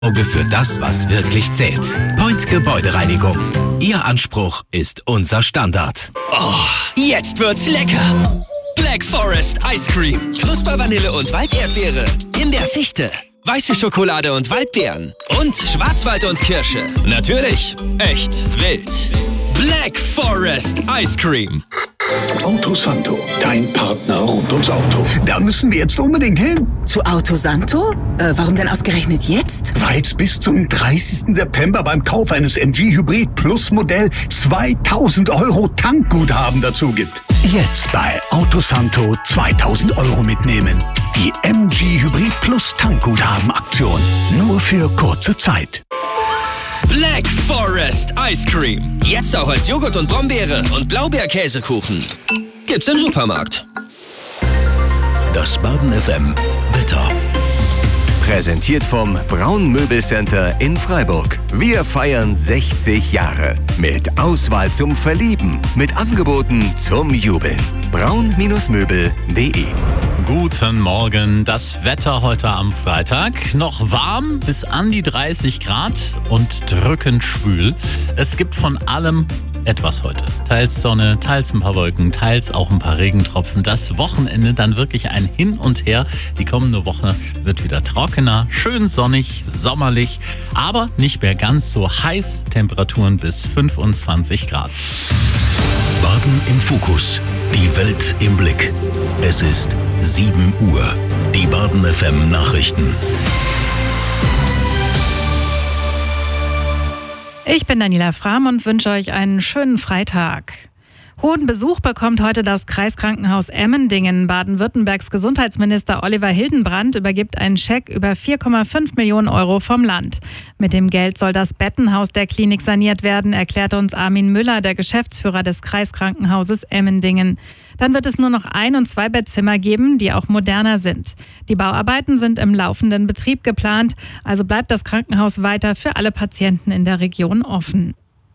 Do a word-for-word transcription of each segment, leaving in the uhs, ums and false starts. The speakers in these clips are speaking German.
Auge für das, was wirklich zählt. Point Gebäudereinigung. Ihr Anspruch ist unser Standard. Oh, jetzt wird's lecker. Black Forest Ice Cream. Knusper, Vanille und Walderdbeere. Himbeer-Fichte. Weiße Schokolade und Waldbeeren. Und Schwarzwald und Kirsche. Natürlich echt wild. Black Forest Ice Cream. Autosanto, dein Partner rund ums Auto. Da müssen wir jetzt unbedingt hin. Zu Autosanto? Äh, warum denn ausgerechnet jetzt? Weil es bis zum dreißigsten September beim Kauf eines M G Hybrid Plus Modell zweitausend Euro Tankguthaben dazu gibt. Jetzt bei Autosanto zweitausend Euro mitnehmen. Die M G Hybrid Plus Tankguthaben Aktion. Nur für kurze Zeit. Black Forest Ice Cream. Jetzt auch als Joghurt und Brombeere und Blaubeerkäsekuchen. Gibt's im Supermarkt. Das Baden F M Wetter. Präsentiert vom Braun Möbelcenter in Freiburg. Wir feiern sechzig Jahre. Mit Auswahl zum Verlieben. Mit Angeboten zum Jubeln. braun Möbel punkt de. Guten Morgen, das Wetter heute am Freitag. Noch warm bis an die dreißig Grad und drückend schwül. Es gibt von allem etwas heute. Teils Sonne, teils ein paar Wolken, teils auch ein paar Regentropfen. Das Wochenende dann wirklich ein Hin und Her. Die kommende Woche wird wieder trockener, schön sonnig, sommerlich, aber nicht mehr ganz so heiß. Temperaturen bis fünfundzwanzig Grad. Baden im Fokus. Die Welt im Blick. Es ist sieben Uhr. Die Baden F M Nachrichten. Ich bin Daniela Frahm und wünsche euch einen schönen Freitag. Hohen Besuch bekommt heute das Kreiskrankenhaus Emmendingen. Baden-Württembergs Gesundheitsminister Oliver Hildenbrand übergibt einen Scheck über vier Komma fünf Millionen Euro vom Land. Mit dem Geld soll das Bettenhaus der Klinik saniert werden, erklärte uns Armin Müller, der Geschäftsführer des Kreiskrankenhauses Emmendingen. Dann wird es nur noch Ein- und Zweibettzimmer geben, die auch moderner sind. Die Bauarbeiten sind im laufenden Betrieb geplant, also bleibt das Krankenhaus weiter für alle Patienten in der Region offen.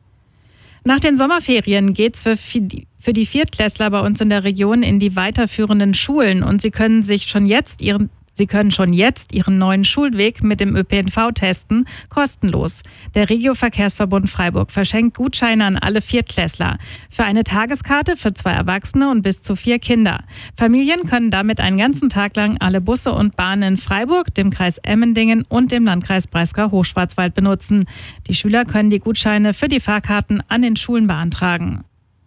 Nach den Sommerferien geht's für für die Viertklässler bei uns in der Region in die weiterführenden Schulen und sie können sich schon jetzt ihren Sie können schon jetzt Ihren neuen Schulweg mit dem Ö P N V testen, kostenlos. Der Regio-Verkehrsverbund Freiburg verschenkt Gutscheine an alle Viertklässler. Für eine Tageskarte für zwei Erwachsene und bis zu vier Kinder. Familien können damit einen ganzen Tag lang alle Busse und Bahnen in Freiburg, dem Kreis Emmendingen und dem Landkreis Breisgau-Hochschwarzwald benutzen. Die Schüler können die Gutscheine für die Fahrkarten an den Schulen beantragen.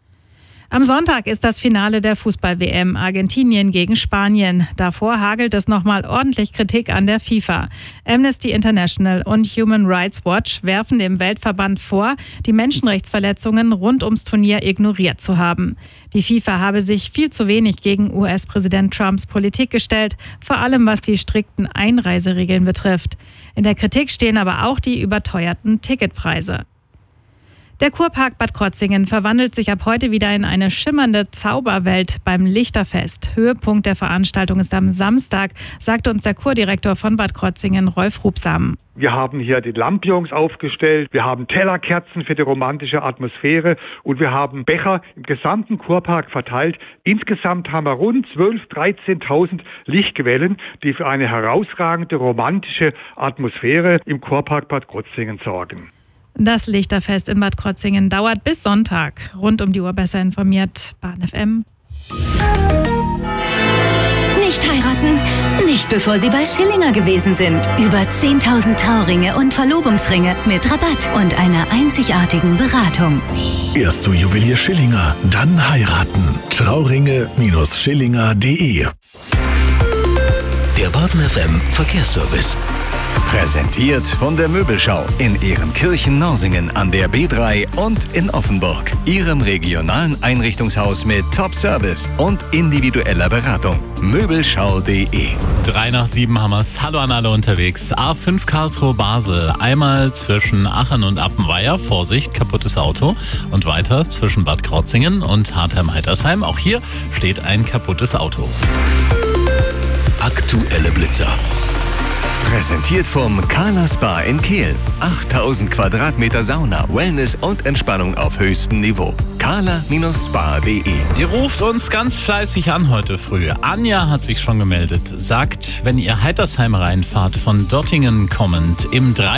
Am Sonntag ist das Finale der Fußball-W M Argentinien gegen Spanien. Davor hagelt es nochmal ordentlich Kritik an der FIFA. Amnesty International und Human Rights Watch werfen dem Weltverband vor, die Menschenrechtsverletzungen rund ums Turnier ignoriert zu haben. Die FIFA habe sich viel zu wenig gegen U S-Präsident Trumps Politik gestellt, vor allem was die strikten Einreiseregeln betrifft. In der Kritik stehen aber auch die überteuerten Ticketpreise. Der Kurpark Bad Krotzingen verwandelt sich ab heute wieder in eine schimmernde Zauberwelt beim Lichterfest. Höhepunkt der Veranstaltung ist am Samstag, sagte uns der Kurdirektor von Bad Krotzingen, Rolf Rubsam. Wir haben hier die Lampions aufgestellt, wir haben Tellerkerzen für die romantische Atmosphäre und wir haben Becher im gesamten Kurpark verteilt. Insgesamt haben wir rund zwölftausend, dreizehntausend Lichtquellen, die für eine herausragende romantische Atmosphäre im Kurpark Bad Krotzingen sorgen. Das Lichterfest in Bad Krotzingen dauert bis Sonntag. Rund um die Uhr besser informiert, Baden F M. Nicht heiraten? Nicht bevor Sie bei Schillinger gewesen sind. Über zehntausend Trauringe und Verlobungsringe mit Rabatt und einer einzigartigen Beratung. Erst zu Juwelier Schillinger, dann heiraten. Trauringe Schillinger punkt de. Der Baden F M Verkehrsservice. Präsentiert von der Möbelschau in Ehrenkirchen-Norsingen an der B drei und in Offenburg. Ihrem regionalen Einrichtungshaus mit Top-Service und individueller Beratung. Möbelschau punkt de. Drei nach sieben haben wir's. Hallo an alle unterwegs. A fünf Karlsruhe-Basel. Einmal zwischen Aachen und Appenweier. Vorsicht, kaputtes Auto. Und weiter zwischen Bad Krotzingen und Hartheim-Heitersheim. Auch hier steht ein kaputtes Auto. Aktuelle Blitzer. Präsentiert vom Carla Spa in Kehl. achttausend Quadratmeter Sauna, Wellness und Entspannung auf höchstem Niveau. carla Spa punkt de. Ihr ruft uns ganz fleißig an heute früh. Anja hat sich schon gemeldet. Sagt, wenn ihr Heitersheim reinfahrt, von Dottingen kommend, im